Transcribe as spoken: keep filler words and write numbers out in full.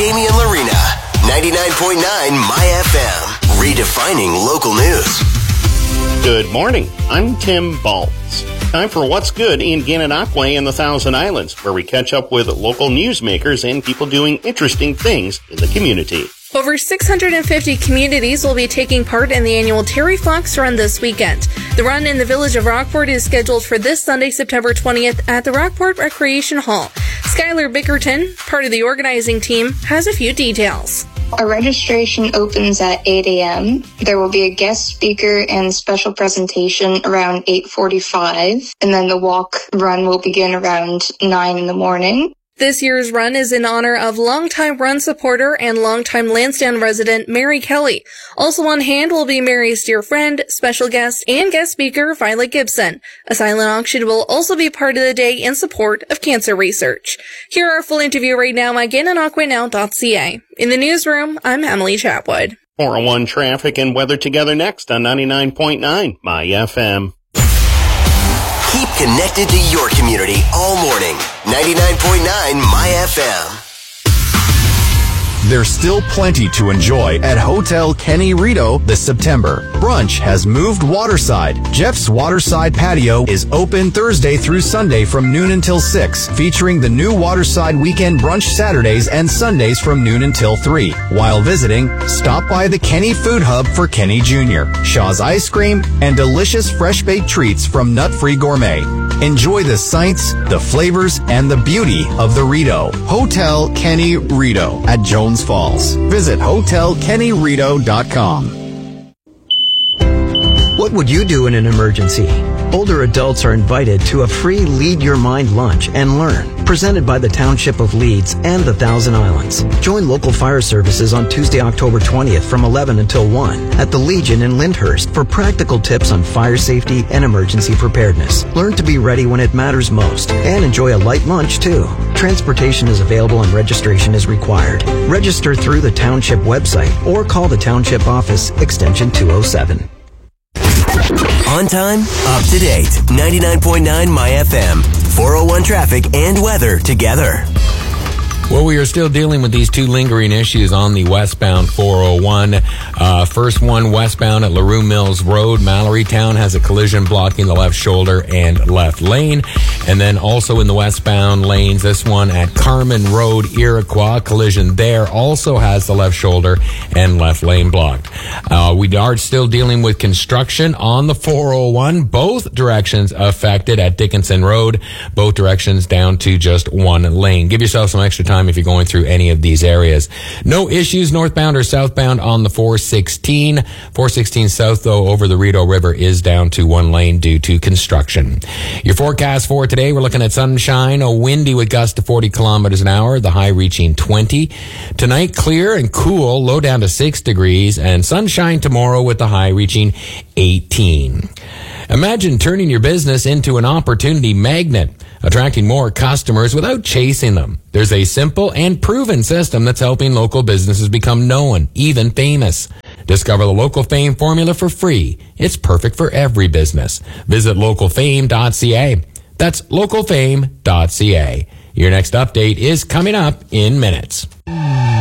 Jamie and Lorena. ninety-nine point nine My F M. Redefining local news. Good morning. I'm Tim Baltz. Time for What's Good in Gananoque and the Thousand Islands, where we catch up with local newsmakers and people doing interesting things in the community. Over six hundred fifty communities will be taking part in the annual Terry Fox Run this weekend. The run in the village of Rockport is scheduled for this Sunday, September twentieth at the Rockport Recreation Hall. Skylar Bickerton, part of the organizing team, has a few details. Our registration opens at eight a.m. There will be a guest speaker and special presentation around eight forty-five, and then the walk run will begin around nine in the morning. This year's run is in honor of longtime run supporter and longtime Lansdowne resident Mary Kelly. Also on hand will be Mary's dear friend, special guest, and guest speaker Violet Gibson. A silent auction will also be part of the day in support of cancer research. Here our full interview right now at Gananoque Now dot C A. In the newsroom, I'm Emily Chatwood. four oh one traffic and weather together next on ninety-nine point nine My F M. Keep connected to your community all morning. ninety-nine point nine My F M. There's still plenty to enjoy at Hotel Kenny Rito this September. Brunch has moved waterside. Jeff's Waterside Patio is open Thursday through Sunday from noon until six, featuring the new Waterside Weekend Brunch Saturdays and Sundays from noon until three. While visiting, stop by the Kenny Food Hub for Kenny Junior, Shaw's Ice Cream, and delicious fresh-baked treats from Nut Free Gourmet. Enjoy the sights, the flavors, and the beauty of the Rito. Hotel Kenny Rito at Jones Falls. Visit hotel kenny rito dot com. What would you do in an emergency? Older adults are invited to a free Lead Your Mind lunch and learn, presented by the Township of Leeds and the Thousand Islands. Join local fire services on Tuesday, October twentieth from eleven until one at the Legion in Lyndhurst for practical tips on fire safety and emergency preparedness. Learn to be ready when it matters most and enjoy a light lunch too. Transportation is available and registration is required. Register through the Township website or call the Township office extension two oh seven. On time, up to date. ninety-nine point nine My F M. four oh one traffic and weather together. Well, we are still dealing with these two lingering issues on the westbound four oh one. Uh, first one westbound at LaRue Mills Road. Mallory Town has a collision blocking the left shoulder and left lane. And then also in the westbound lanes, this one at Carmen Road, Iroquois. Collision there also has the left shoulder and left lane blocked. Uh, we are still dealing with construction on the four oh one. Both directions affected at Dickinson Road. Both directions down to just one lane. Give yourself some extra time if you're going through any of these areas. No issues northbound or southbound on the four sixteen. four sixteen south, though, over the Rideau River is down to one lane due to construction. Your forecast for today, we're looking at sunshine, a windy with gusts to forty kilometers an hour, the high reaching twenty. Tonight, clear and cool, low down to six degrees, and sunshine tomorrow with the high reaching eighteen. Imagine turning your business into an opportunity magnet, attracting more customers without chasing them. There's a simple and proven system that's helping local businesses become known, even famous. Discover the Local Fame formula for free. It's perfect for every business. Visit local fame dot c a. That's local fame dot c a. Your next update is coming up in minutes.